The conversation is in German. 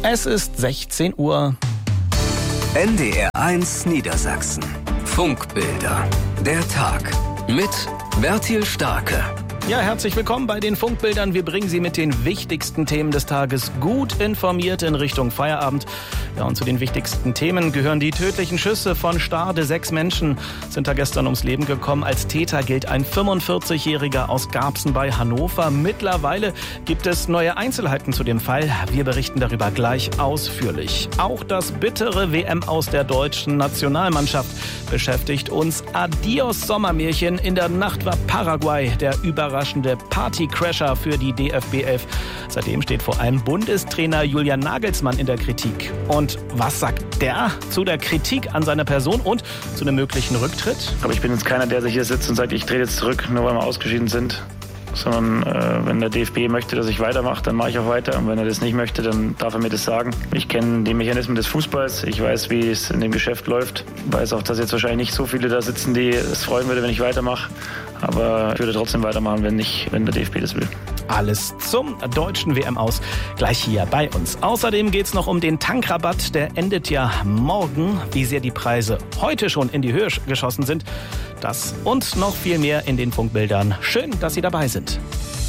Es ist 16 Uhr. NDR 1 Niedersachsen. Funkbilder. Der Tag. Mit Bertil Starke. Ja, herzlich willkommen bei den Funkbildern. Wir bringen Sie mit den wichtigsten Themen des Tages gut informiert in Richtung Feierabend. Ja, und zu den wichtigsten Themen gehören die tödlichen Schüsse von Stade. 6 Menschen sind da gestern ums Leben gekommen. Als Täter gilt ein 45-Jähriger aus Garbsen bei Hannover. Mittlerweile gibt es neue Einzelheiten zu dem Fall. Wir berichten darüber gleich ausführlich. Auch das bittere WM-Aus der deutschen Nationalmannschaft beschäftigt uns. Adios Sommermärchen. In der Nacht war Paraguay der überraschende Partycrasher für die DFB 11. Seitdem steht vor allem Bundestrainer Julian Nagelsmann in der Kritik. Und was sagt der zu der Kritik an seiner Person und zu einem möglichen Rücktritt? Aber ich bin jetzt keiner, der sich hier sitzt und sagt, ich trete jetzt zurück, nur weil wir ausgeschieden sind. Sondern wenn der DFB möchte, dass ich weitermache, dann mache ich auch weiter. Und wenn er das nicht möchte, dann darf er mir das sagen. Ich kenne die Mechanismen des Fußballs. Ich weiß, wie es in dem Geschäft läuft. Ich weiß auch, dass jetzt wahrscheinlich nicht so viele da sitzen, die es freuen würde, wenn ich weitermache. Aber ich würde trotzdem weitermachen, wenn der DFB das will. Alles zum deutschen WM-Aus gleich hier bei uns. Außerdem geht's noch um den Tankrabatt. Der endet ja morgen. Wie sehr die Preise heute schon in die Höhe geschossen sind. Das und noch viel mehr in den Funkbildern. Schön, dass Sie dabei sind.